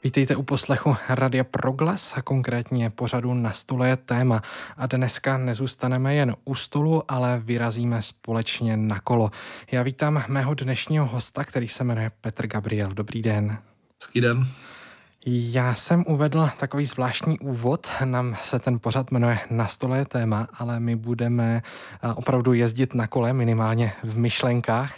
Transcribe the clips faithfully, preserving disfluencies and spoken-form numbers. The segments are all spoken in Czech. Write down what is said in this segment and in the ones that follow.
Vítejte u poslechu Radia Proglas a konkrétně pořadu Na stole je téma. A dneska nezůstaneme jen u stolu, ale vyrazíme společně na kolo. Já vítám mého dnešního hosta, který se jmenuje Petr Gabriel. Dobrý den. Hezký den. Já jsem uvedl takový zvláštní úvod, nám se ten pořad jmenuje Na stole je téma, ale my budeme opravdu jezdit na kole, minimálně v myšlenkách.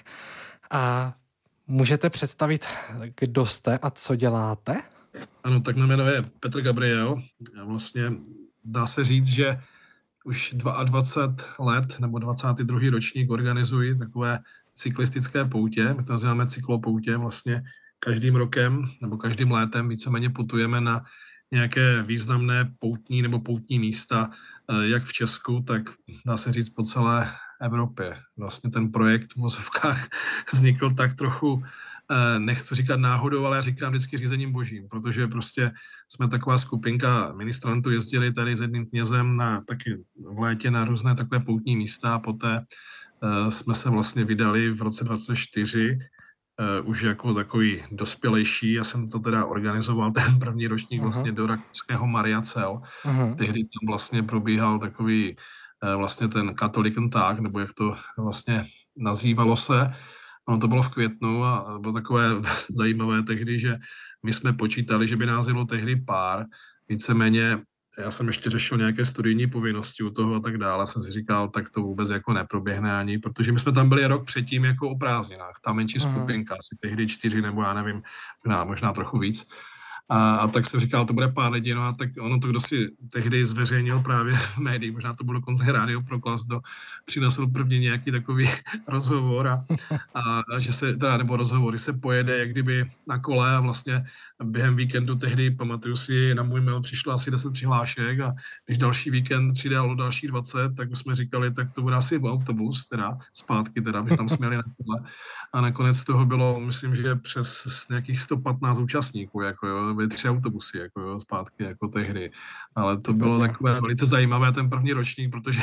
A můžete představit, kdo jste a co děláte? Ano, tak mě jmenuje Petr Gabriel. Já vlastně dá se říct, že už dvacet dva let nebo dvacátý druhý ročník organizuji takové cyklistické poutě. My to nazýváme cyklopoutě. Vlastně každým rokem nebo každým létem víceméně putujeme na nějaké významné poutní nebo poutní místa, jak v Česku, tak dá se říct po celé Evropě. Vlastně ten projekt v vozovkách vznikl tak trochu, nechci říkat náhodou, ale já říkám vždycky řízením božím, protože prostě jsme taková skupinka ministrantů, jezdili tady s jedním knězem na, taky v létě na různé takové poutní místa a poté uh, jsme se vlastně vydali v roce dvacet čtyři uh, už jako takový dospělejší. Já jsem to teda organizoval ten první ročník uh-huh. vlastně do rakouského Mariacel. Uh-huh. Tehdy tam vlastně probíhal takový uh, vlastně ten Katholikentag, nebo jak to vlastně nazývalo se. No, to bylo v květnu a bylo takové zajímavé tehdy, že my jsme počítali, že by nás jelo tehdy pár. Víceméně, já jsem ještě řešil nějaké studijní povinnosti u toho a tak dále. Jsem si říkal, tak to vůbec jako neproběhne ani, protože my jsme tam byli rok předtím jako o prázdninách. Ta menší uh-huh. skupinka, asi tehdy čtyři nebo já nevím, možná, možná trochu víc. A, a tak jsem říkal, to bude pár lidí, no a tak ono to, kdo si tehdy zveřejnil právě v médiích, možná to bylo dokonce Rádio Proglas, kdo přinesl první nějaký takový rozhovor a, a, a že se, teda, nebo rozhovor, že se pojede jak kdyby na kole a vlastně během víkendu tehdy, pamatuju si, na můj mail přišlo asi deset přihlášek a když další víkend přidalo dalších dvacet, tak jsme říkali, tak to bude asi autobus, teda zpátky, teda, že tam jsme jeli na kole. A nakonec toho bylo, myslím, že přes nějakých sto patnáct účastníků, jako jo, byly tři autobusy, jako jo, zpátky, jako tehdy. Ale to bylo takové velice zajímavé, ten první ročník, protože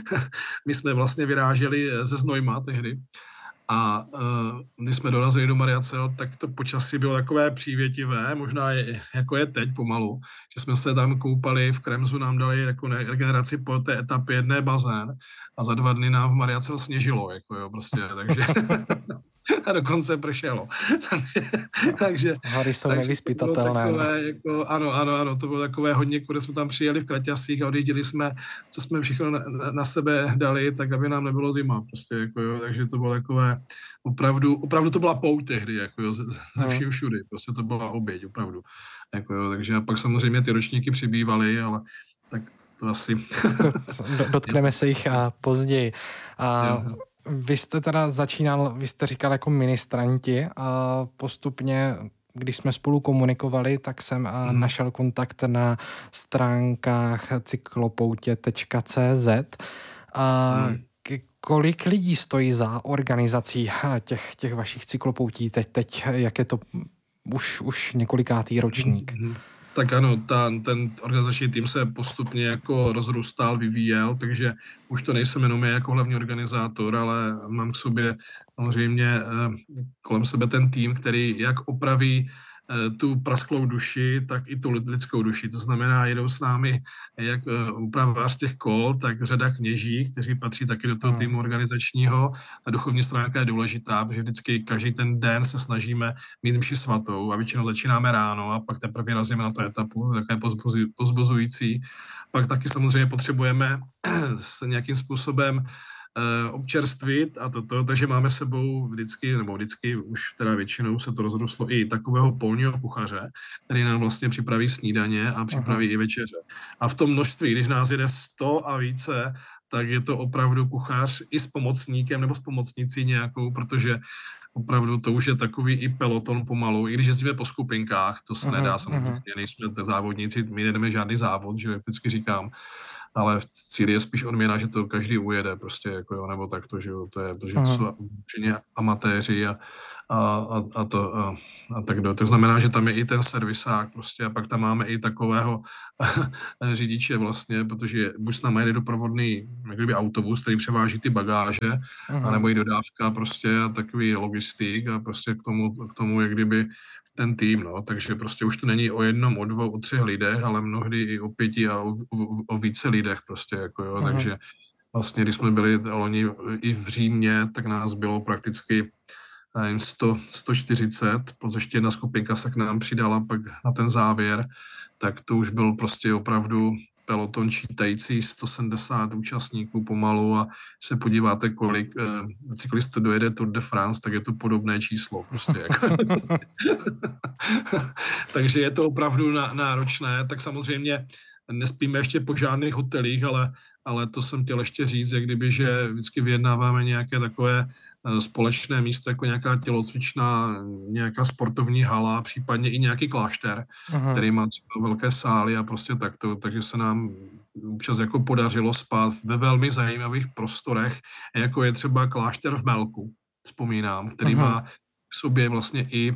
my jsme vlastně vyráželi ze Znojma tehdy. A uh, když jsme dorazili do Mariacel, tak to počasí bylo takové přívětivé, možná je, jako je teď pomalu, že jsme se tam koupali, v Kremzu nám dali jako regeneraci po té etapě jedné bazén a za dva dny nám v Mariacel sněžilo, jako jo, prostě, takže a dokonce pršelo. takže, takže, Hory jsou nevyzpytatelné. Jako, ano, ano, ano, to bylo takové hodně, kde jsme tam přijeli v kraťasích a odjížděli jsme, co jsme všechno na, na sebe dali, tak aby nám nebylo zima, prostě, jako jo, takže to bylo takové, opravdu, opravdu to byla pouť tehdy, jako jo, ze, ze vším všudy, prostě to byla oběť, opravdu, jako jo, takže a pak samozřejmě ty ročníky přibývaly, ale tak to asi... Dotkneme se jich a později. A vy jste teda začínal, vy jste říkal jako ministranti a postupně, když jsme spolu komunikovali, tak jsem hmm. našel kontakt na stránkách cyklopoutě tečka cé zet. A hmm. kolik lidí stojí za organizací těch, těch vašich cyklopoutí teď, teď, jak je to už, už několikátý ročník? Hmm. Tak ano, ta, ten organizační tým se postupně jako rozrůstal, vyvíjel, takže už to nejsem jenom já jako hlavní organizátor, ale mám k sobě samozřejmě kolem sebe ten tým, který jak opraví tu prasklou duši, tak i tu lidskou duši. To znamená, jedou s námi jak upravář těch kol, tak řada kněží, kteří patří taky do toho týmu organizačního. Ta duchovní stránka je důležitá, protože vždycky každý ten den se snažíme mít mši svatou a většinou začínáme ráno a pak teprve vyrazíme na tu etapu, také pozbuzující. Pak taky samozřejmě potřebujeme s nějakým způsobem občerstvit a toto, takže máme sebou vždycky, nebo vždycky už teda většinou se to rozrostlo i takového polního kuchaře, který nám vlastně připraví snídaně a připraví Aha. i večeře. A v tom množství, když nás jede sto a více, tak je to opravdu kuchař i s pomocníkem nebo s pomocnicí nějakou, protože opravdu to už je takový i peloton pomalu, i když jezdíme po skupinkách, to se uh-huh, nedá samozřejmě, uh-huh. nejsme závodníci, my nejdeme žádný závod, že vždycky říkám, ale v cíli je spíš odměna, že to každý ujede prostě, jako jo, nebo takto, že jo, to je, protože to jsou určitě amatéři a, a, a, a to a, a tak do. To znamená, že tam je i ten servisák prostě a pak tam máme i takového řidiče vlastně, protože buď s námi jede doprovodný jak kdyby autobus, který převáží ty bagáže, uh-huh. anebo i dodávka prostě a takový logistik a prostě k tomu, k tomu jak kdyby ten tým, no, takže prostě už to není o jednom, o dvou, o třech lidech, ale mnohdy i o pěti a o, o, o více lidech prostě, jako jo, Mhm. takže vlastně, když jsme byli loni i v Římě, tak nás bylo prakticky nevím, sto, sto čtyřicet, plus ještě jedna skupinka se k nám přidala pak na ten závěr, tak to už byl prostě opravdu peloton čítající sto sedmdesát účastníků pomalu a se podíváte, kolik eh, cyklistů dojede Tour de France, tak je to podobné číslo. Prostě jako. Takže je to opravdu náročné, tak samozřejmě nespíme ještě po žádných hotelích, ale, ale to jsem chtěl ještě říct, jak kdyby, že vždycky vyjednáváme nějaké takové společné místo, jako nějaká tělocvičná, nějaká sportovní hala, případně i nějaký klášter, uh-huh. který má třeba velké sály a prostě takto, takže se nám občas jako podařilo spát ve velmi zajímavých prostorech, jako je třeba klášter v Melku, vzpomínám, který uh-huh. má v sobě vlastně i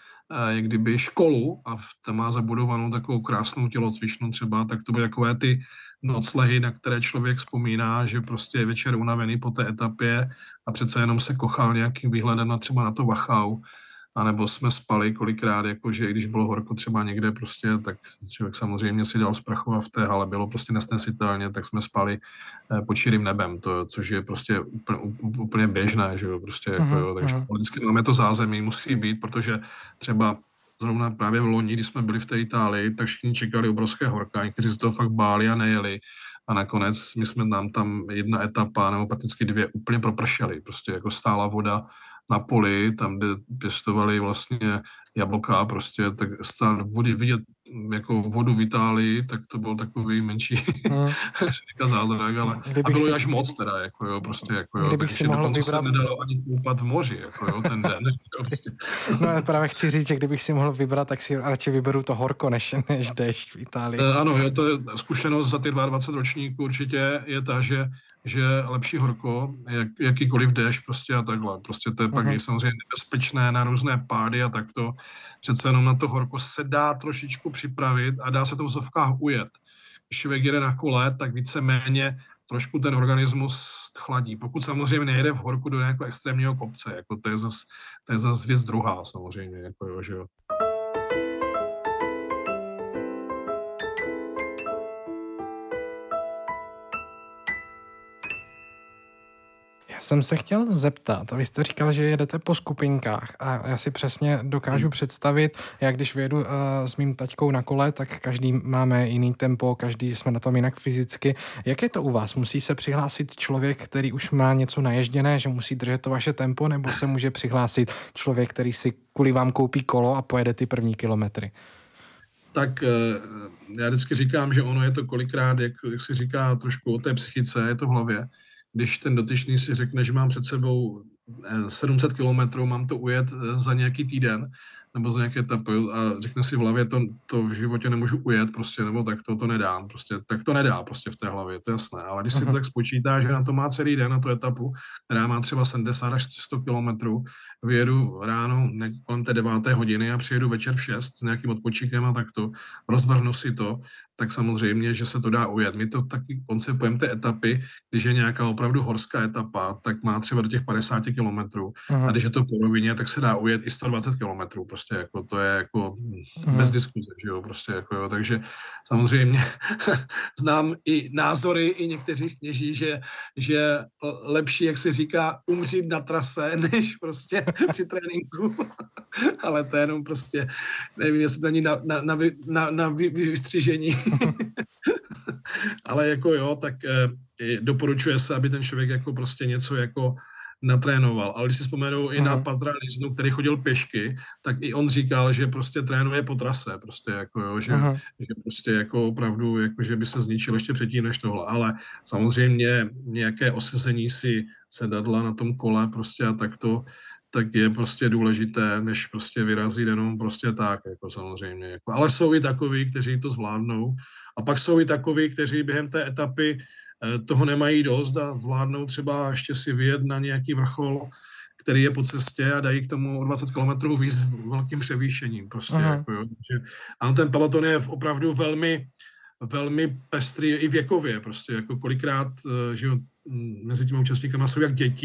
jak kdyby školu a tam má zabudovanou takovou krásnou tělocvičnu třeba, tak to byly takové ty noclehy, na které člověk vzpomíná, že prostě je večer unavený po té etapě a přece jenom se kochal nějakým výhledem na třeba na to Wachau, anebo jsme spali kolikrát, jakože i když bylo horko třeba někde prostě, tak člověk samozřejmě si dal sprchovat v té hale, bylo prostě nesnesitelně, tak jsme spali pod širým nebem, to, což je prostě úplně, úplně běžné, že jo, prostě jako, uh-huh, jo, takže uh-huh. vždycky máme to zázemí, musí být, protože třeba zrovna právě v loni, když jsme byli v té Itálii, tak všichni čekali obrovské horka, někteří z toho fakt báli a nejeli. A nakonec my jsme nám tam jedna etapa, nebo prakticky dvě, úplně propršeli. Prostě jako stála voda na poli, tam, kde pěstovali vlastně jablka, prostě tak stál vody, vidět jako vodu v Itálii, tak to byl takový menší hmm. zázrak, ale a bylo si... až moc teda, jako jo, prostě jako jo, Kdybych si mohl vybrat... se nedalo ani koupat v moři, jako jo, ten den. Prostě. No já právě chci říct, že kdybych si mohl vybrat, tak si radši vyberu to horko, než, než déšť v Itálii. E, ano, jo, to je zkušenost za ty dvacet dva ročníků určitě je ta, že že lepší horko, jak, jakýkoliv déšť prostě a takhle. Prostě to je pak uh-huh. samozřejmě nebezpečné na různé pády a takto. Přece jenom na to horko se dá trošičku připravit a dá se to v vozovkách ujet. Když člověk jede na kole, tak víceméně trošku ten organismus chladí. Pokud samozřejmě nejede v horku do nějakého extrémního kopce, jako to je zas, to je zas věc druhá samozřejmě. Jako jo, že jo. Já jsem se chtěl zeptat, vy jste říkal, že jedete po skupinkách a já si přesně dokážu představit, jak když vyjedu uh, s mým taťkou na kole, tak každý máme jiný tempo, každý jsme na tom jinak fyzicky. Jak je to u vás? Musí se přihlásit člověk, který už má něco naježděné, že musí držet to vaše tempo, nebo se může přihlásit člověk, který si kvůli vám koupí kolo a pojede ty první kilometry? Tak já vždycky říkám, že ono je to kolikrát, jak, jak si říká, trošku o té psychice, je to v hlavě. Když ten dotyčný si řekne, že mám před sebou sedm set kilometrů, mám to ujet za nějaký týden nebo za nějaké etapy a řekne si v hlavě, to, to v životě nemůžu ujet prostě, nebo tak to, to nedám, prostě, tak to nedá prostě v té hlavě, to je jasné. Ale když si to tak spočítá, že na to má celý den, na tu etapu, která má třeba sedmdesát až sto kilometrů, vyjedu ráno kolem té deváté hodiny a přijedu večer v šest s nějakým odpočinkem a takto, rozvrhnu si to, tak samozřejmě, že se to dá ujet. My to taky koncepujeme té etapy, když je nějaká opravdu horská etapa, tak má třeba do těch padesát kilometrů. A když je to po rovině, tak se dá ujet i sto dvacet kilometrů. Prostě jako to je jako Aha. bez diskuze, že jo, prostě jako jo. Takže samozřejmě znám i názory i někteří kněží, že, že lepší, jak se říká, umřít na trase, než prostě při tréninku. Ale to je jenom prostě, nevím, jestli to ani na, na, na, na, na vystřížení. Ale jako jo, tak eh, doporučuje se, aby ten člověk jako prostě něco jako natrénoval. Ale když si vzpomenu i na Patra Liznu, který chodil pěšky, tak i on říkal, že prostě trénuje po trase, prostě jako jo, že, že prostě jako opravdu, jako že by se zničil ještě předtím než tohle. Ale samozřejmě nějaké osezení si sedadla na tom kole prostě a takto, tak je prostě důležité, než prostě vyrazit jenom prostě tak, jako samozřejmě. Jako. Ale jsou i takoví, kteří to zvládnou. A pak jsou i takoví, kteří během té etapy toho nemají dost a zvládnou třeba ještě si vyjet na nějaký vrchol, který je po cestě a dají k tomu o dvacet kilometrů víc s velkým převýšením. Prostě, jako, jo. A ten peloton je opravdu velmi, velmi pestrý i věkově. Prostě, jako kolikrát, že mezi těmi účastníkama jsou jak děti,